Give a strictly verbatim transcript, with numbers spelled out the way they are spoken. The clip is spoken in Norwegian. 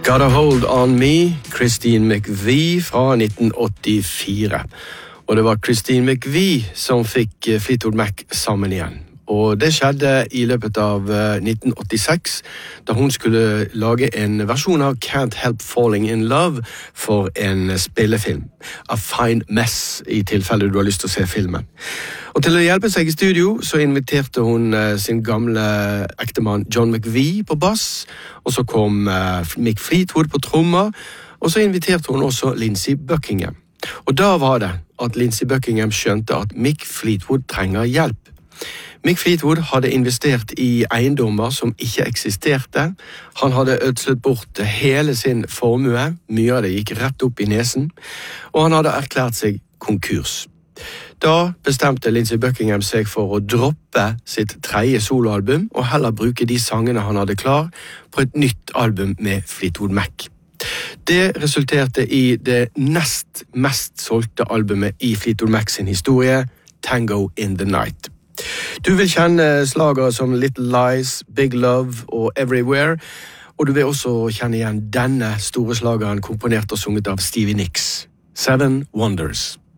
Got a Hold on Me, Christine McVie fra nitten åttifire. Og det var Christine McVie som fikk Fleetwood Mac sammen igjen. Og det skjedde i løpet av nitten åttiseks, da hun skulle lage en versjon av Can't Help Falling in Love for en spillefilm. A Fine Mess, i tilfelle du har lyst til å se filmen. Og til å hjelpe seg i studio, så inviterte hun sin gamle ektemann John McVie på bass, og så kom Mick Fleetwood på trommer, og så inviterte hun også Lindsey Buckingham. Og da var det at Lindsey Buckingham skjønte at Mick Fleetwood trenger hjelp. Mick Fleetwood hadde investert i eiendommer som ikke eksisterte. Han hadde ødslet bort hele sin formue, mye av det gikk rett opp i nesen, og han hadde erklært seg konkurs. Da bestemte Lindsey Buckingham seg for å droppe sitt tredje soloalbum og heller bruke de sangene han hadde klar på et nytt album med Fleetwood Mac. Det resulterte i det nest mest solgte albumet i Fleetwood Mac sin historie, Tango in the Night. Du vil kjenne slagere som Little Lies, Big Love og Everywhere, og du vil også kjenne igjen denne store slageren komponert og sunget av Stevie Nicks, Seven Wonders.